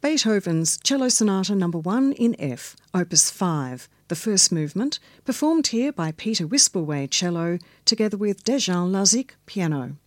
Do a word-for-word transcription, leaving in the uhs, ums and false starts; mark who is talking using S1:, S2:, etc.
S1: Beethoven's Cello Sonata Number one in F, Opus five, the first movement, performed here by Peter Wispelwey cello, together with Dejan Lazic piano.